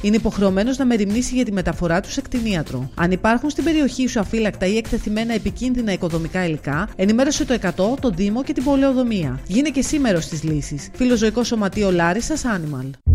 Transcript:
είναι υποχρεωμένος να μεριμνήσει για τη μεταφορά του σε κτηνίατρο. Αν υπάρχουν στην περιοχή σου αφύλακτα ή εκτεθειμένα επικίνδυνα οικοδομικά υλικά, ενημέρωσε το 100, τον Δήμο και την Πολεοδομία. Γίνε και σήμερα στις λύσεις. Φιλοζωικό Σωματείο Λάρισσας Animal.